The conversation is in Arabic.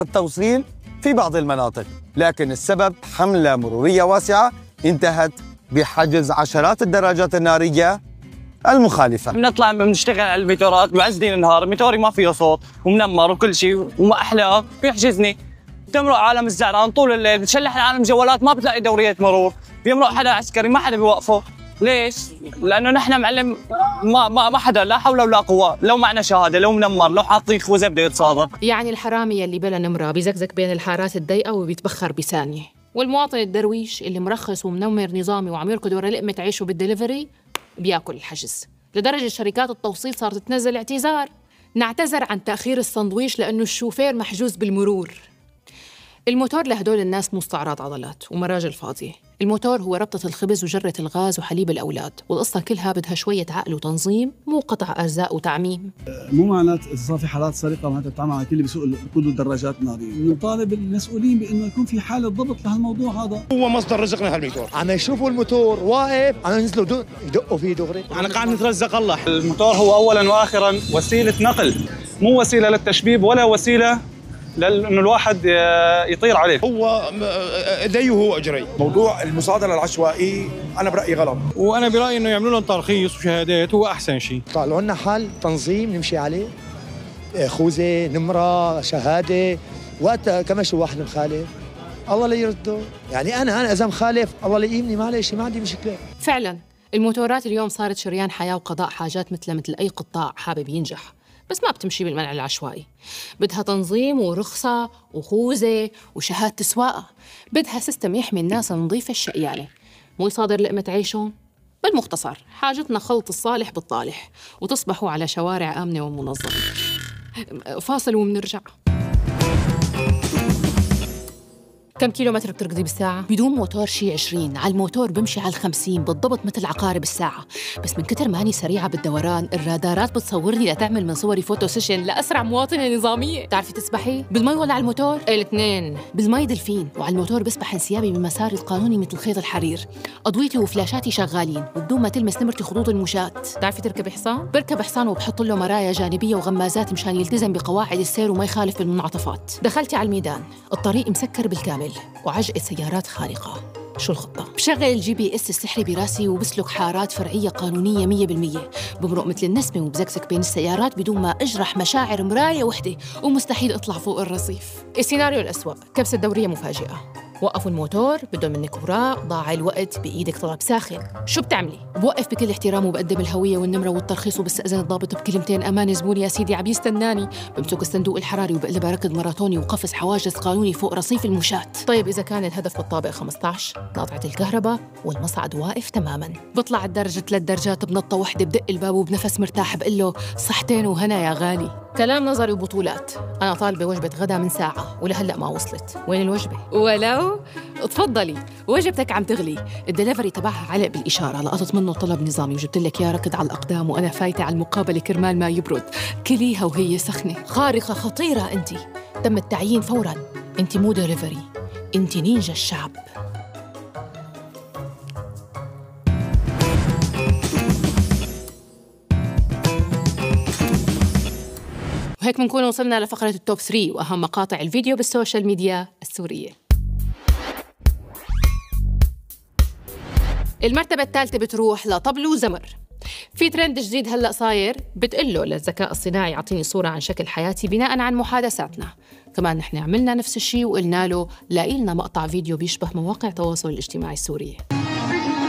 التوصيل في بعض المناطق، لكن السبب حملة مرورية واسعة انتهت بحجز عشرات الدراجات النارية المخالفة. بنطلع بنشتغل على الميتورات معزدين النهار، ميتوري ما فيه صوت ومنمر وكل شيء وما أحلاه بيحجزني. بتمرق عالم الزعران طول الليل، بتشلح العالم جوالات ما بتلاقي دورية مرور، بيمرق حدا عسكري ما حدا بيوقفه. ليش؟ لأنه نحن معلم ما حدا لا حول ولا قوة، لو معنا شهادة لو منمر لو حاطين خوذة بده يتصادق. يعني الحرامي اللي بلا نمرة بيزكزك بين الحارات الضيقة وبيتبخر بثانية، والمواطن الدرويش اللي مرخص ومنمر نظامي وعم يركض ورا لقمة عيشه بالدليفري بياكل الحجز. لدرجة شركات التوصيل صارت تنزل اعتذار: نعتذر عن تأخير السندويش لأنه الشوفير محجوز بالمرور. الموتور لهدول الناس مو استعراض عضلات ومراجل فاضية، الموتور هو ربطة الخبز وجرة الغاز وحليب الأولاد، والقصة كلها بدها شوية عقل وتنظيم، مو قطع أرزاق وتعميم. مو معنات إذا صار في حالات سرقة معناتها بتتعامل على كل اللي بيقودوا دراجات نارية. بنطالب المسؤولين بأنه يكون في حالة ضبط لهالموضوع هذا. هو مصدر رزقنا هالموتور. عم يشوفوا الموتور واقف عم ينزلوا يدقوا فيه دغري. احنا قاعد نترزق الله. الموتور هو أولاً وآخراً وسيلة نقل، مو وسيلة للتشبيب ولا وسيلة لأنه الواحد يطير عليه. هو ديه هو أجري. موضوع المصادرة العشوائي أنا برأيي غلط، وأنا برأيي إنه يعملوا لهم ترخيص وشهادات هو أحسن شيء. طلعوا لنا حل تنظيم نمشي عليه، خوذة نمرة شهادة، وقتها كمان شو واحد مخالف الله لا يرده. يعني أنا إذا مخالف الله لا يهمني، معلش ما عندي مشكلة. فعلاً الموتورات اليوم صارت شريان حياة وقضاء حاجات مثل أي قطاع حابب ينجح، بس ما بتمشي بالمنع العشوائي. بدها تنظيم ورخصة وخوذة وشهادة سواقة، بدها سيستم يحمي الناس النظيفة الشقيانة، مو يصادر لقمة عيشهم. بالمختصر حاجتنا خلط الصالح بالطالح وتصبحوا على شوارع آمنة ومنظمة. فاصل ومنرجع. كم كيلومتر بتركضي بالساعة؟ بدون موتور شي 20، على الموتور بمشي على 50 بالضبط مثل عقارب الساعة. بس من كتر ماني سريعة بالدوران الرادارات بتصورني لتعمل من صوري فوتو سيشن لأسرع مواطنة نظامية. بتعرفي تسبحي؟ بالمي ولا على الموتور؟ الاثنين. بالمي دلفين، وعلى الموتور بسبح انسيابي بمساري القانوني مثل خيط الحرير. أضويتي وفلاشاتي شغالين وبدون ما تلمس نمرتي خطوط المشاة. بتعرفي تركبي حصان؟ بركب حصان وبحط له مرايا جانبية وغمازات مشان يلتزم بقواعد السير وما يخالف بالمنعطفات. دخلتي على الميدان، الطريق مسكر بالكامل وعجقة سيارات خارقة. شو الخطة؟ بشغل الGPS السحري براسي وبسلك حارات فرعية قانونية 100%، بمرق مثل النسمة وبزكزك بين السيارات بدون ما أجرح مشاعر مراية وحدة، ومستحيل أطلع فوق الرصيف. السيناريو الأسوأ، كبسة دورية مفاجئة، وقفوا الموتور بدون منك اوراق، ضاع الوقت، بايدك طلب ساخن. شو بتعملي؟ بوقف بكل احترام وبقدم الهويه والنمره والترخيص وبستأذن الضابط بكلمتين امان: زبوني يا سيدي عم يستناني. بمسك الصندوق الحراري وبقلبها ركض ماراثوني وقفز حواجز قانوني فوق رصيف المشاة. طيب اذا كان الهدف بالطابق 15، قاطعه الكهرباء والمصعد واقف تماما، بطلع الدرجه 3 درجات بنطه وحده، بدق الباب وبنفس مرتاح بقول له صحتين وهنا يا غالي. كلام نظري وبطولات. أنا طالبة وجبة غدا من ساعة ولهلأ ما وصلت. وين الوجبة؟ ولو اتفضلي وجبتك عم تغلي. الدليفري تبعها علق بالإشارة، لقطت منه طلب نظامي وجبت لك يا ركض على الأقدام وأنا فايتة على المقابلة كرمال ما يبرد. كليها وهي سخنة. خارقة خطيرة أنتِ، تم التعيين فوراً. أنتِ مو دليفري، أنتِ نينجا الشعب. وهيك بنكون وصلنا لفقرة التوب 3 وأهم مقاطع الفيديو بالسوشيال ميديا السورية. المرتبة الثالثة بتروح لطبلو زمر. في ترند جديد هلأ صاير بتقله للذكاء الصناعي يعطيني صورة عن شكل حياتي بناء عن محادثاتنا. كمان نحن عملنا نفس الشيء وقلنا له لاقي لنا مقطع فيديو بيشبه مواقع التواصل الاجتماعي السورية.